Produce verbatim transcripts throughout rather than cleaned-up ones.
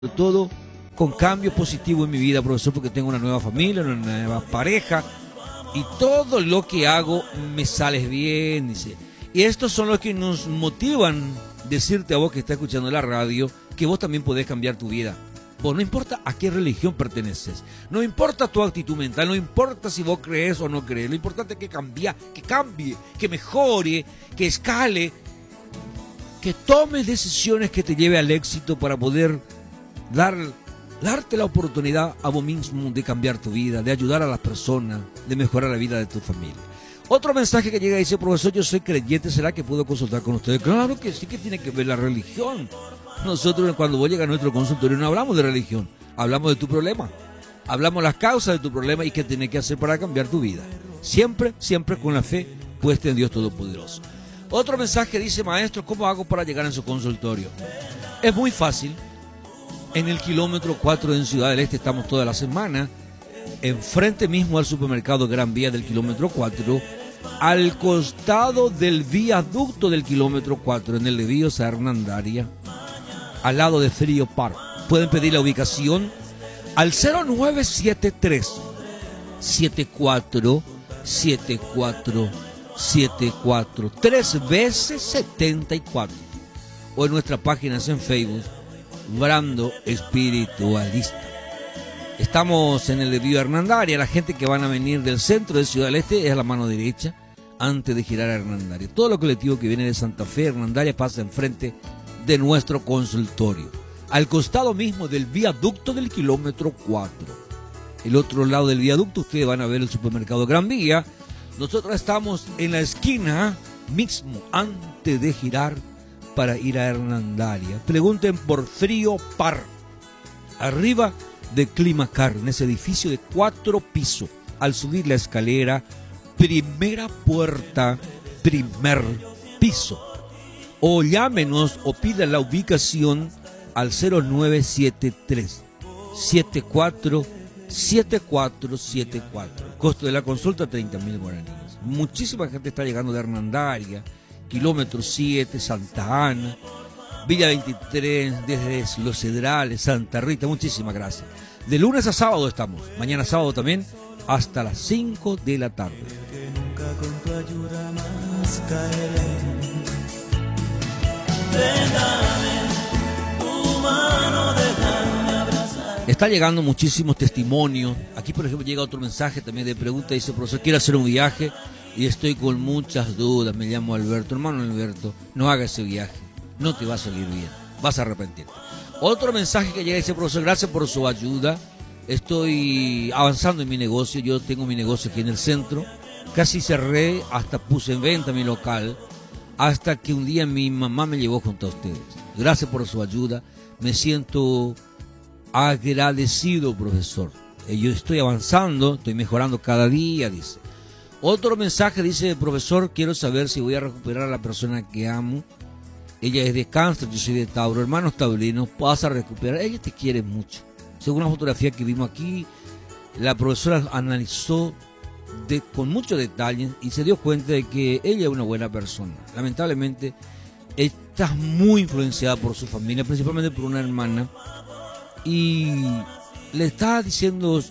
todo con cambio positivo en mi vida, profesor, porque tengo una nueva familia, una nueva pareja y todo lo que hago me sale bien, dice. Y estos son los que nos motivan decirte a vos que estás escuchando la radio que vos también podés cambiar tu vida. Vos, no importa a qué religión perteneces, no importa tu actitud mental, no importa si vos crees o no crees, lo importante es que cambie, que cambie, que mejore, que escale, que tomes decisiones que te lleven al éxito para poder dar, darte la oportunidad a vos mismo de cambiar tu vida, de ayudar a las personas, de mejorar la vida de tu familia. Otro mensaje que llega y dice, profesor, yo soy creyente, ¿será que puedo consultar con ustedes? Claro que sí, que tiene que ver la religión. Nosotros cuando vos llegas a nuestro consultorio no hablamos de religión, hablamos de tu problema, hablamos las causas de tu problema y qué tienes que hacer para cambiar tu vida. Siempre, siempre con la fe puesta en Dios Todopoderoso. Otro mensaje dice, maestro, ¿cómo hago para llegar a su consultorio? Es muy fácil. En el kilómetro cuatro en Ciudad del Este estamos toda la semana, enfrente mismo al supermercado Gran Vía del kilómetro cuatro, al costado del viaducto del kilómetro cuatro, en el desvío Hernandaria, al lado de Frío Park. Pueden pedir la ubicación al cero nueve siete tres, siete cuatro siete cuatro siete cuatro, tres veces setenta y cuatro, o en nuestras páginas en Facebook, Brando Espiritualista. Estamos en el desvío Hernandaria. La gente que van a venir del centro de Ciudad del Este es a la mano derecha antes de girar a Hernandaria. Todo lo colectivo que viene de Santa Fe, Hernandaria, pasa enfrente de nuestro consultorio, al costado mismo del viaducto del kilómetro cuatro. El otro lado del viaducto ustedes van a ver el supermercado Gran Vía. Nosotros estamos en la esquina mismo antes de girar para ir a Hernandaria. Pregunten por Frío Par, arriba de Climacar, en ese edificio de cuatro pisos. Al subir la escalera, primera puerta, primer piso. O llámenos o pidan la ubicación al cero nueve siete tres, siete cuatro siete cuatro siete cuatro. El costo de la consulta, treinta mil guaraníes. Muchísima gente está llegando de Hernandaria, kilómetro siete, Santa Ana, Villa veintitrés, desde Los Cedrales, Santa Rita. Muchísimas gracias. De lunes a sábado estamos, mañana sábado también, hasta las cinco de la tarde. Está llegando muchísimos testimonios. Aquí, por ejemplo, llega otro mensaje también de pregunta. Dice, profesor, quiero hacer un viaje y estoy con muchas dudas. Me llamo Alberto. Hermano Alberto, no haga ese viaje. No te va a salir bien. Vas a arrepentirte. Otro mensaje que llega y dice, profesor, gracias por su ayuda. Estoy avanzando en mi negocio. Yo tengo mi negocio aquí en el centro. Casi cerré, hasta puse en venta mi local. Hasta que un día mi mamá me llevó junto a ustedes. Gracias por su ayuda. Me siento agradecido, profesor. Yo estoy avanzando, estoy mejorando cada día, dice. Otro mensaje dice, profesor, quiero saber si voy a recuperar a la persona que amo. Ella es de Cáncer, yo soy de Tauro. Hermanos taurinos, vas a recuperar. Ella te quiere mucho. Según la fotografía que vimos aquí, la profesora analizó de, con mucho detalle y se dio cuenta de que ella es una buena persona. Lamentablemente, está muy influenciada por su familia, principalmente por una hermana, y le está diciendo,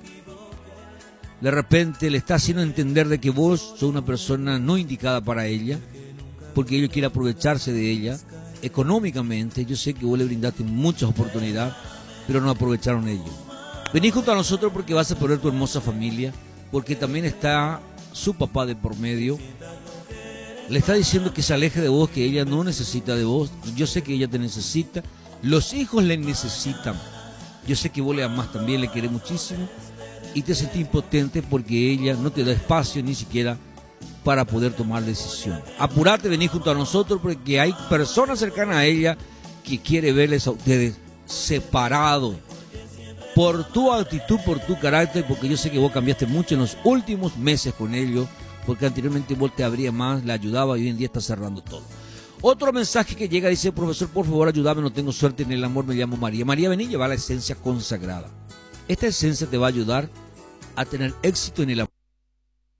de repente le está haciendo entender de que vos sos una persona no indicada para ella, porque ella quiere aprovecharse de ella económicamente. Yo sé que vos le brindaste muchas oportunidades, pero no aprovecharon ellos. Vení junto a nosotros porque vas a perder tu hermosa familia, porque también está su papá de por medio. Le está diciendo que se aleje de vos, que ella no necesita de vos. Yo sé que ella te necesita, los hijos le necesitan. Yo sé que vos le amás también, le querés muchísimo y te sentís impotente porque ella no te da espacio ni siquiera para poder tomar decisión. Apurate, vení junto a nosotros porque hay personas cercanas a ella que quiere verles a ustedes separados por tu actitud, por tu carácter, porque yo sé que vos cambiaste mucho en los últimos meses con ellos, porque anteriormente vos te abría más, le ayudaba y hoy en día está cerrando todo. Otro mensaje que llega dice, profesor, por favor ayúdame, no tengo suerte en el amor, me llamo María. María, vení, lleva la esencia consagrada. Esta esencia te va a ayudar a tener éxito en el amor.